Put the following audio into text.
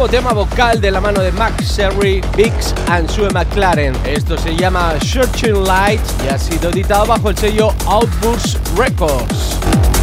nuevo tema vocal de la mano de Max Sherry, Biggs and Sue McLaren. Esto se llama Searching Light y ha sido editado bajo el sello Outburst Records.